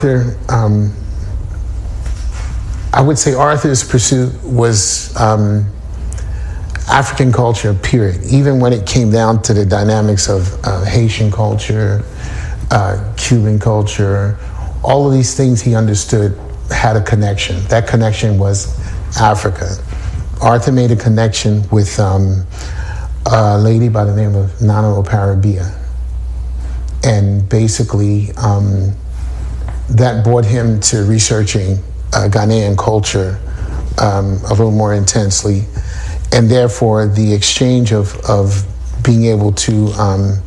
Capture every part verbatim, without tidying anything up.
Um, I would say Arthur's pursuit was um, African culture, period. Even when it came down to the dynamics of uh, Haitian culture, uh, Cuban culture, all of these things he understood had a connection. That connection was Africa. Arthur made a connection with um, a lady by the name of Nana Oparabia. And basically, um, that brought him to researching uh, Ghanaian culture um, a little more intensely, and therefore the exchange of, of being able to um,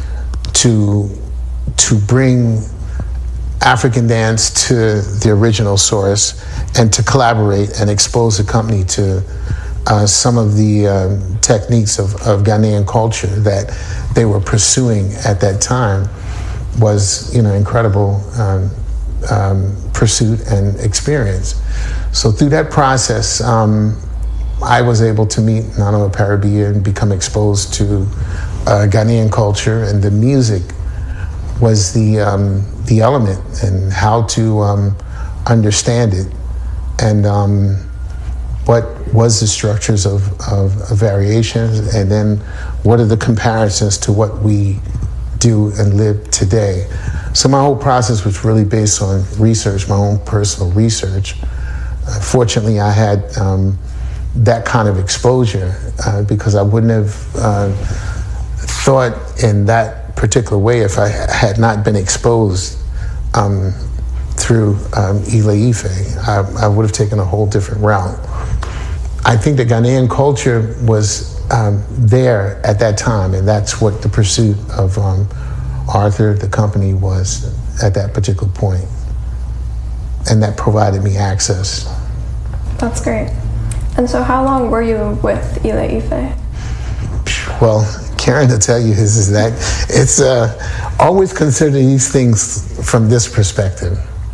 to to bring African dance to the original source and to collaborate and expose the company to uh, some of the um, techniques of, of Ghanaian culture that they were pursuing at that time was, you know, incredible um, um, pursuit and experience. So through that process, um, I was able to meet Nana Oparabia and become exposed to uh, Ghanaian culture, and the music was the um, the element and how to um, understand it, and um, what was the structures of, of, of variations, and then what are the comparisons to what we do and live today. So my whole process was really based on research, my own personal research. Uh, fortunately, I had um, that kind of exposure uh, because I wouldn't have uh, thought in that particular way if I had not been exposed um, through um, Ile Ife. I, I would have taken a whole different route. I think the Ghanaian culture was um, there at that time, and that's what the pursuit of um, Arthur, the company, was at that particular point. And that provided me access. That's great. And so how long were you with Ile Ife? Well, Karen, to tell you is, is that it's uh, always consider these things from this perspective.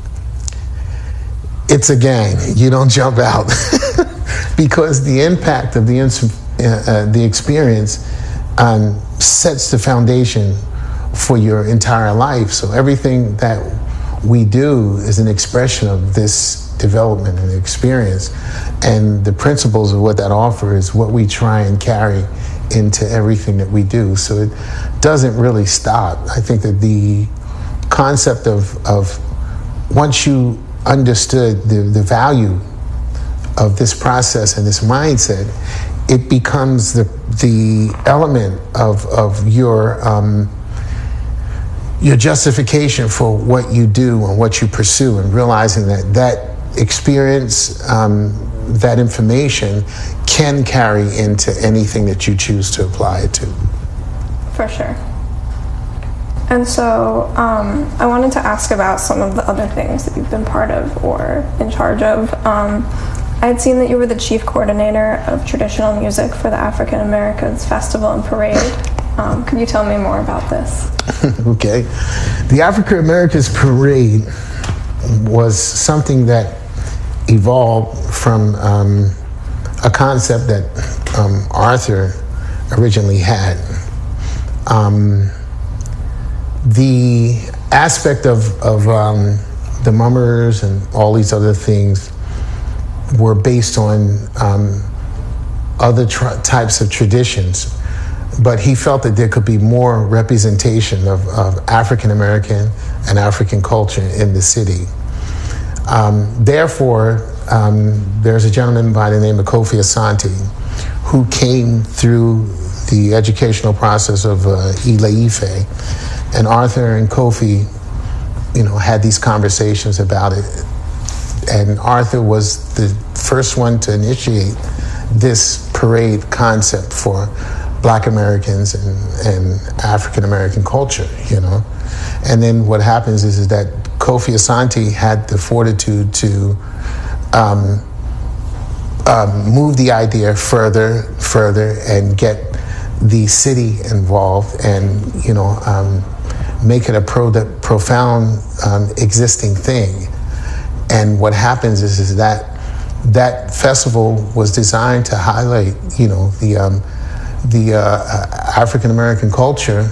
It's a gang. You don't jump out. Because the impact of the, uh, the experience um, sets the foundation for your entire life. So everything that we do is an expression of this development and experience. And the principles of what that offers is what we try and carry into everything that we do. So it doesn't really stop. I think that the concept of, of once you understood the, the value of this process and this mindset, it becomes the the element of of your um, your justification for what you do and what you pursue, and realizing that that experience, um, that information, can carry into anything that you choose to apply it to. For sure. And so um, I wanted to ask about some of the other things that you've been part of or in charge of. Um, I had seen that you were the chief coordinator of traditional music for the African Americans Festival and Parade. Um, could you tell me more about this? Okay. The African Americans Parade was something that evolved from um, a concept that um, Arthur originally had. Um, the aspect of, of um, the mummers and all these other things were based on um, other tr- types of traditions, but he felt that there could be more representation of, of African American and African culture in the city. Um, therefore, um, there's a gentleman by the name of Kofi Asante who came through the educational process of uh, Ile Ife, and Arthur and Kofi, you know, had these conversations about it. And Arthur was the first one to initiate this parade concept for Black Americans and, and African American culture, you know. And then what happens is, is that Kofi Asante had the fortitude to um, um, move the idea further, further, and get the city involved, and you know, um, make it a pro- profound um, existing thing. And what happens is, is that that festival was designed to highlight, you know, the um, the uh, African American culture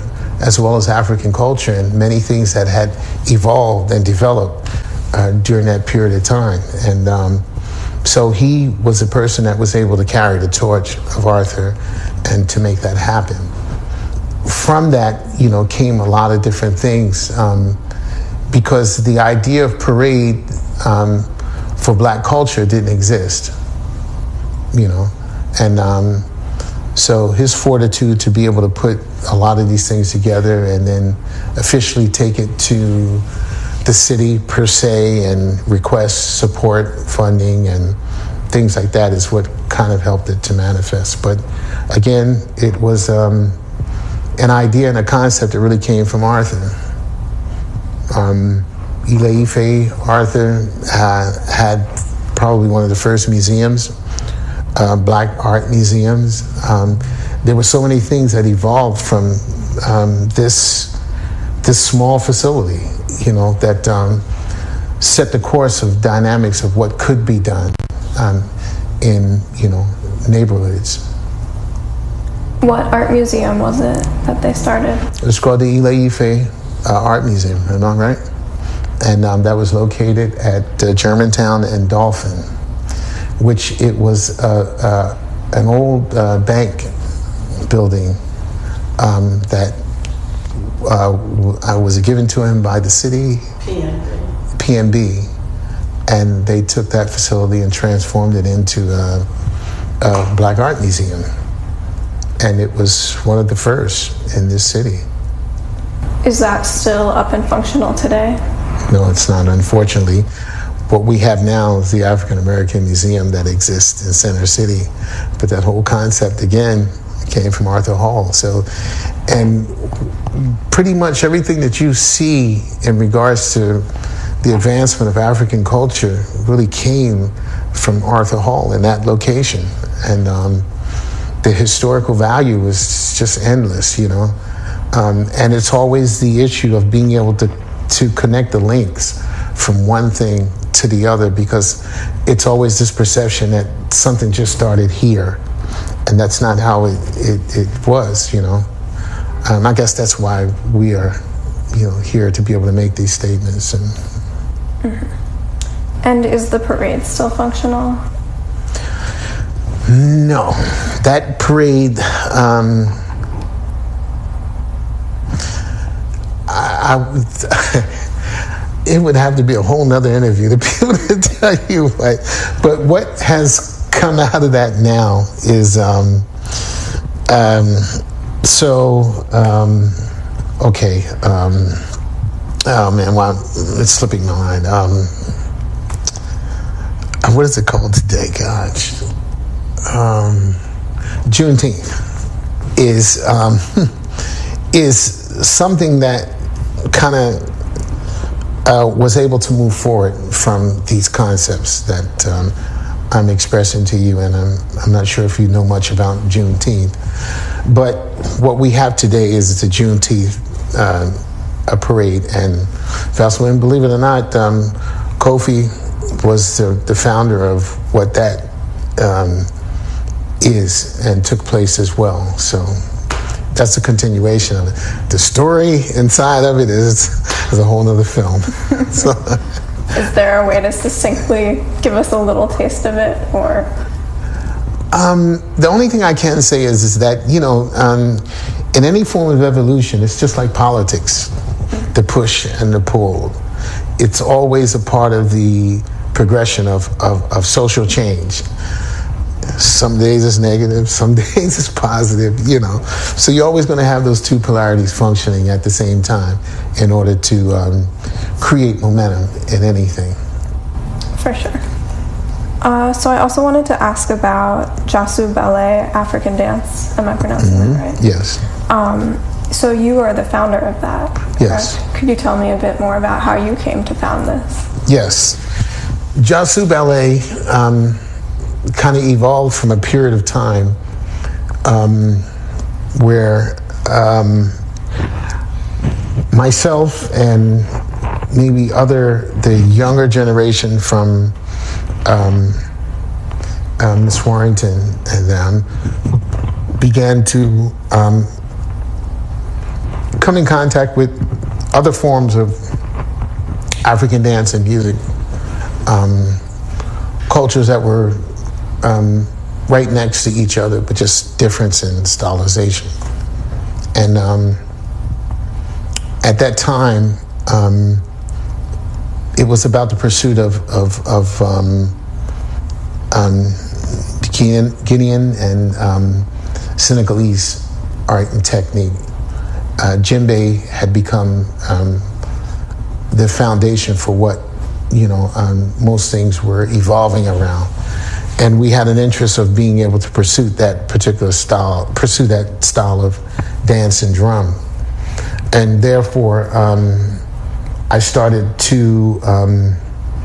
as well as African culture and many things that had evolved and developed uh, during that period of time. And um, so he was a person that was able to carry the torch of Arthur and to make that happen. From that, you know, came a lot of different things um, because the idea of parade um, for black culture didn't exist, you know, and um, so his fortitude to be able to put a lot of these things together and then officially take it to the city per se and request support funding and things like that is what kind of helped it to manifest. But again, it was um, an idea and a concept that really came from Arthur. Um, Ile-Ife, Arthur uh, had probably one of the first museums, uh, black art museums. Um, there were so many things that evolved from um, this this small facility, you know, that um, set the course of dynamics of what could be done um, in, you know, neighborhoods. What art museum was it that they started? It's called the Ile-Ife uh, Art Museum, am I right? And um, that was located at uh, Germantown and Dolphin, which it was uh, uh, an old uh, bank building um, that uh, was given to him by the city, P N B, and they took that facility and transformed it into a, a black art museum. And it was one of the first in this city. Is that still up and functional today? No, it's not, unfortunately. What we have now is the African American Museum that exists in Center City. But that whole concept, again, came from Arthur Hall. So, and pretty much everything that you see in regards to the advancement of African culture really came from Arthur Hall in that location. And um, the historical value was just endless, you know. Um, and it's always the issue of being able to, to connect the links from one thing to the other, because it's always this perception that something just started here, and that's not how it, it, it was, you know. Um, I guess that's why we are, you know, here to be able to make these statements. And, mm-hmm. And is the parade still functional? No, that parade, um, I, I, it would have to be a whole nother interview to be able to tell you what. But what has come out of that now is, um, um, so, um, okay, um, oh man, well, it's slipping my mind. Um, what is it called today, gosh? Um, Juneteenth is um, is something that kind of uh, was able to move forward from these concepts that um, I'm expressing to you, and I'm I'm not sure if you know much about Juneteenth, but what we have today is it's a Juneteenth uh, a parade, and Vaseline, believe it or not, um, Kofi was the, the founder of what that um, is and took place as well. So that's a continuation of it. The story inside of it is, is a whole other film. So, is there a way to succinctly give us a little taste of it, or? Um, the only thing I can say is, is that, you know, um, in any form of evolution, it's just like politics, the push and the pull. It's always a part of the progression of, of, of social change. Some days it's negative, some days it's positive, you know. So you're always going to have those two polarities functioning at the same time in order to um, create momentum in anything. For sure. Uh, so I also wanted to ask about Jasu Ballet African dance. Am I pronouncing Mm-hmm. that right? Yes. Um, so you are the founder of that. Yes. Correct? Could you tell me a bit more about how you came to found this? Yes. Jasu Ballet um, kind of evolved from a period of time um, where um, myself and maybe other, the younger generation from um, uh, Miss Warrington and them began to um, come in contact with other forms of African dance and music, um, cultures that were um, right next to each other, but just difference in stylization. And um, at that time, um, it was about the pursuit of, of, of um, um, Guinean, Guinean and um, Senegalese art and technique. Uh, djembe had become um, the foundation for what, you know, um, most things were evolving around. And we had an interest of being able to pursue that particular style, pursue that style of dance and drum. And therefore, um, I started to um,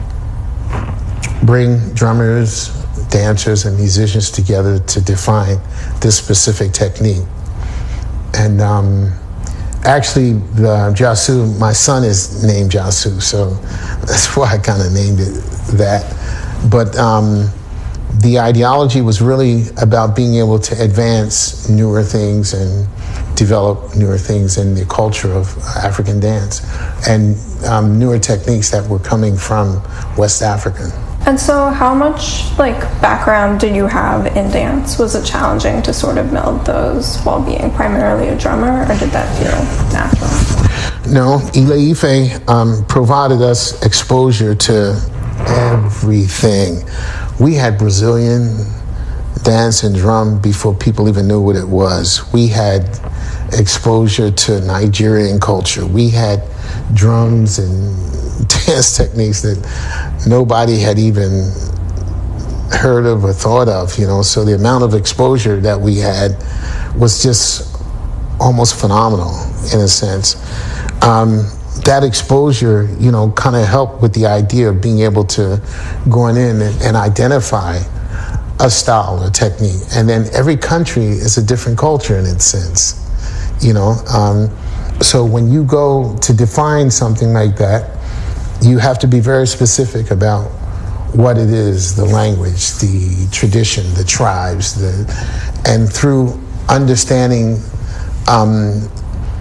bring drummers, dancers, and musicians together to define this specific technique. And um, actually, the Jasu, my son is named Jasu, so that's why I kind of named it that. But um, the ideology was really about being able to advance newer things and develop newer things in the culture of African dance and um, newer techniques that were coming from West Africa. And so how much like background did you have in dance? Was it challenging to sort of meld those while being primarily a drummer, or did that feel natural? No, Ile Ife um, provided us exposure to everything. We had Brazilian dance and drum before people even knew what it was. We had exposure to Nigerian culture. We had drums and dance techniques that nobody had even heard of or thought of, you know. So the amount of exposure that we had was just almost phenomenal in a sense. Um, that exposure, you know, kind of helped with the idea of being able to going in and, and identify a style or technique. And then every country is a different culture in its sense, you know. Um, so when you go to define something like that, you have to be very specific about what it is, the language, the tradition, the tribes, the, and through understanding um,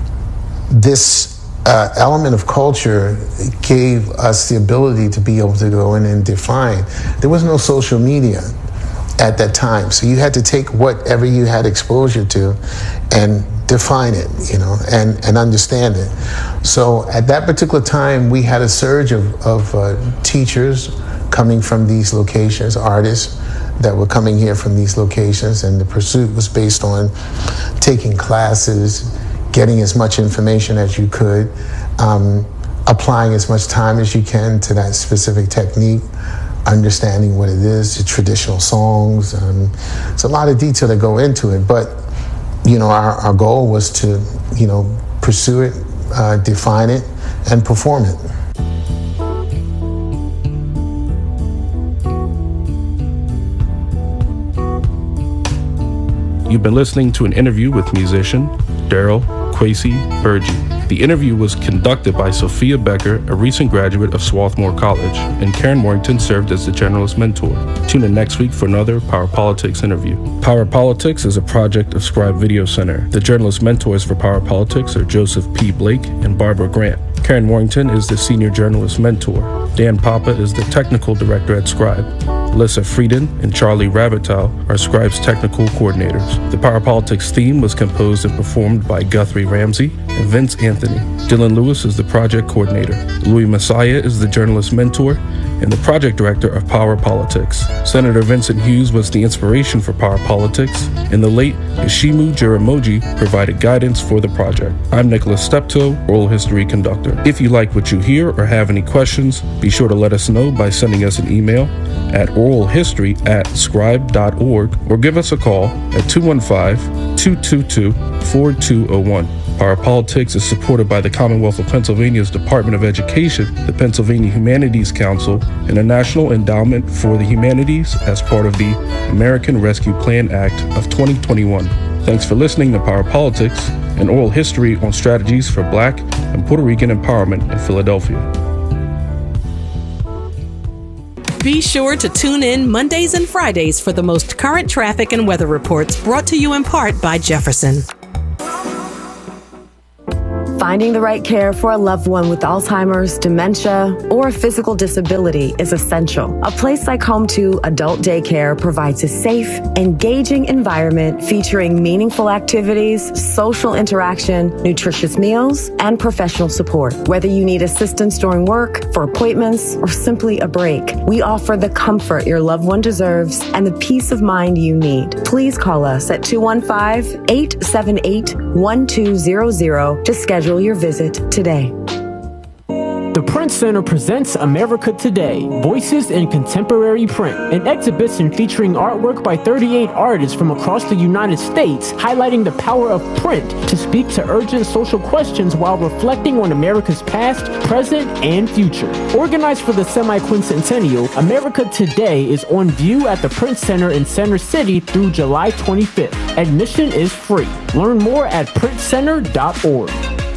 this uh, element of culture gave us the ability to be able to go in and define. There was no social media at that time, so you had to take whatever you had exposure to and define it, you know, and, and understand it. So at that particular time, we had a surge of, of uh, teachers coming from these locations, artists that were coming here from these locations, and the pursuit was based on taking classes, getting as much information as you could, um, applying as much time as you can to that specific technique, understanding what it is, the traditional songs. Um, it's a lot of detail that go into it, but you know, our, our goal was to, you know, pursue it, uh, define it, and perform it. You've been listening to an interview with musician Daryl Kwesi Burgee. The interview was conducted by Sophia Becker, a recent graduate of Swarthmore College, and Karen Warrington served as the journalist mentor. Tune in next week for another Power Politics interview. Power Politics is a project of Scribe Video Center. The journalist mentors for Power Politics are Joseph P. Blake and Barbara Grant. Karen Warrington is the senior journalist mentor. Dan Papa is the technical director at Scribe. Alyssa Frieden and Charlie Rabitow are Scribe's technical coordinators. The Power Politics theme was composed and performed by Guthrie Ramsey and Vince Anthony. Dylan Lewis is the project coordinator. Louis Messiah is the journalist mentor and the project director of Power Politics. Senator Vincent Hughes was the inspiration for Power Politics, and the late Ishimu Jiramogi provided guidance for the project. I'm Nicholas Steptoe, oral history conductor. If you like what you hear or have any questions, be sure to let us know by sending us an email at oralhistory at scribe dot org or give us a call at two one five, two two two, four two zero one. Power Politics is supported by the Commonwealth of Pennsylvania's Department of Education, the Pennsylvania Humanities Council, and the National Endowment for the Humanities as part of the American Rescue Plan Act of twenty twenty-one. Thanks for listening to Power Politics, an oral history on strategies for Black and Puerto Rican empowerment in Philadelphia. Be sure to tune in Mondays and Fridays for the most current traffic and weather reports brought to you in part by Jefferson. Finding the right care for a loved one with Alzheimer's, dementia, or a physical disability is essential. A place like Home two Adult Daycare provides a safe, engaging environment featuring meaningful activities, social interaction, nutritious meals, and professional support. Whether you need assistance during work, for appointments, or simply a break, we offer the comfort your loved one deserves and the peace of mind you need. Please call us at two one five, eight seven eight, one two zero zero to schedule your visit today. The Print Center presents America Today, Voices in Contemporary Print, an exhibition featuring artwork by thirty-eight artists from across the United States, highlighting the power of print to speak to urgent social questions while reflecting on America's past, present, and future. Organized for the semi-quincentennial, America Today is on view at the Print Center in Center City through July twenty-fifth. Admission is free. Learn more at print center dot org.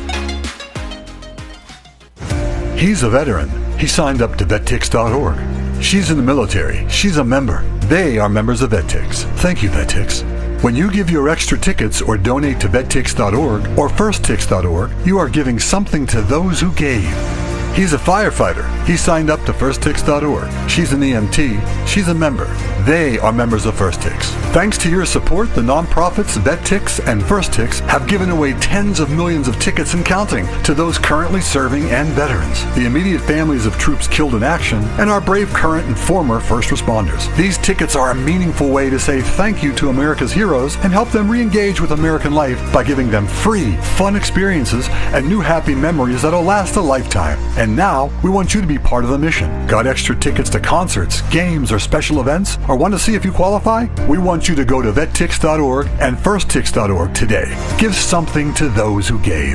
He's a veteran. He signed up to vet tix dot org. She's in the military. She's a member. They are members of VetTix. Thank you, VetTix. When you give your extra tickets or donate to vet tix dot org or first tix dot org, you are giving something to those who gave. He's a firefighter. He signed up to first tix dot org. She's an E M T. She's a member. They are members of FirstTix. Thanks to your support, the nonprofits VetTix and FirstTix have given away tens of millions of tickets and counting to those currently serving and veterans, the immediate families of troops killed in action, and our brave current and former first responders. These tickets are a meaningful way to say thank you to America's heroes and help them re-engage with American life by giving them free, fun experiences and new happy memories that'll last a lifetime. And now, we want you to be part of the mission. Got extra tickets to concerts, games, or special events? Or want to see if you qualify? We want you to go to vet tix dot org and first tix dot org today. Give something to those who gave.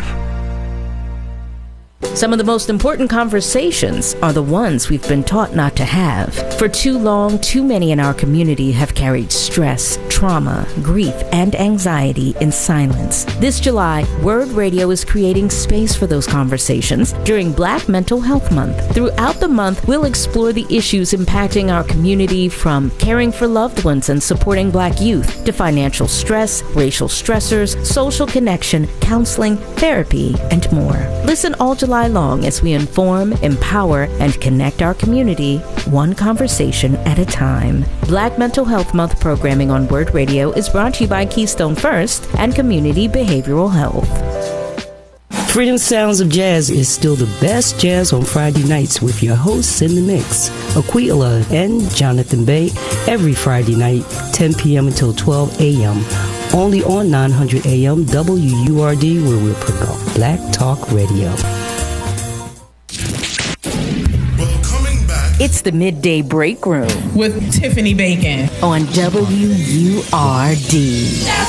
Some of the most important conversations are the ones we've been taught not to have. For too long, too many in our community have carried stress, trauma, grief, and anxiety in silence. This July, Word Radio is creating space for those conversations during Black Mental Health Month. Throughout the month, we'll explore the issues impacting our community, from caring for loved ones and supporting Black youth to financial stress, racial stressors, social connection, counseling, therapy, and more. Listen all July long as we inform, empower, and connect our community, one conversation at a time. Black Mental Health Month programming on Word Radio is brought to you by Keystone First and Community Behavioral Health. Freedom Sounds of Jazz is still the best jazz on Friday nights with your hosts in the mix, Aquila and Jonathan Bay, every Friday night, ten p.m. until twelve a.m., only on nine hundred A M W U R D, where we'll promote Black Talk Radio. It's the Midday Break Room with Tiffany Bacon on W U R D.